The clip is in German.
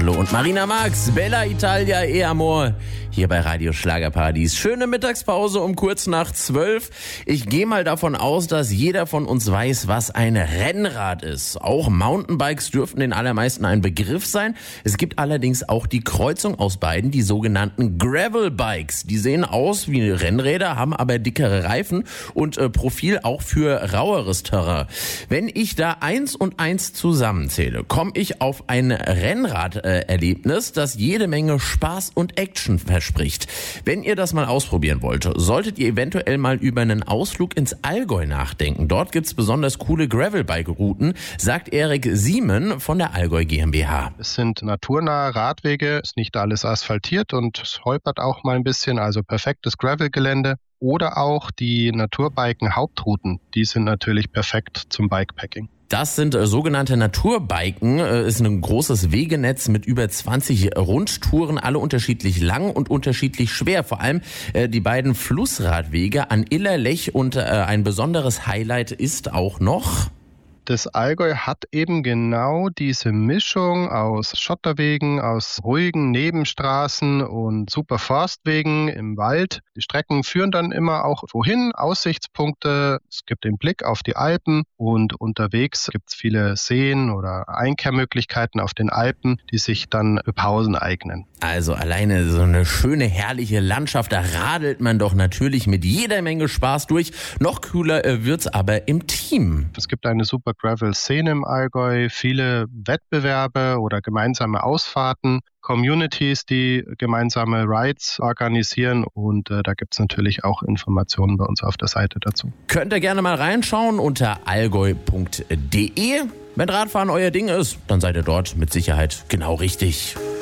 Castro und Marina Marx, Bella Italia e Amor, hier bei Radio Schlagerparadies. Schöne Mittagspause um kurz nach 12. Ich gehe mal davon aus, dass jeder von uns weiß, was ein Rennrad ist. Auch Mountainbikes dürften den allermeisten ein Begriff sein. Es gibt allerdings auch die Kreuzung aus beiden, die sogenannten Gravelbikes. Die sehen aus wie Rennräder, haben aber dickere Reifen und Profil auch für raueres Terrain. Wenn ich da 1 und 1 zusammenzähle, komme ich auf ein Rennraderlebnis, das jede Menge Spaß und Action verspricht. Wenn ihr das mal ausprobieren wollt, solltet ihr eventuell mal über einen Ausflug ins Allgäu nachdenken. Dort gibt's besonders coole Gravelbike-Routen, sagt Erik Siemen von der Allgäu GmbH. Es sind naturnahe Radwege, ist nicht alles asphaltiert und es holpert auch mal ein bisschen, also perfektes Gravelgelände. Oder auch die Naturbiken-Hauptrouten, die sind natürlich perfekt zum Bikepacking. Das sind sogenannte Naturbiken, ist ein großes Wegenetz mit über 20 Rundtouren, alle unterschiedlich lang und unterschiedlich schwer. Vor allem die beiden Flussradwege an Illerlech und ein besonderes Highlight ist auch noch... Das Allgäu hat eben genau diese Mischung aus Schotterwegen, aus ruhigen Nebenstraßen und super Forstwegen im Wald. Die Strecken führen dann immer auch wohin, Aussichtspunkte. Es gibt den Blick auf die Alpen und unterwegs gibt es viele Seen oder Einkehrmöglichkeiten auf den Alpen, die sich dann für Pausen eignen. Also alleine so eine schöne, herrliche Landschaft, da radelt man doch natürlich mit jeder Menge Spaß durch. Noch cooler wird's aber im Team. Es gibt eine super Gravel-Szene im Allgäu, viele Wettbewerbe oder gemeinsame Ausfahrten, Communities, die gemeinsame Rides organisieren und da gibt es natürlich auch Informationen bei uns auf der Seite dazu. Könnt ihr gerne mal reinschauen unter allgäu.de. Wenn Radfahren euer Ding ist, dann seid ihr dort mit Sicherheit genau richtig.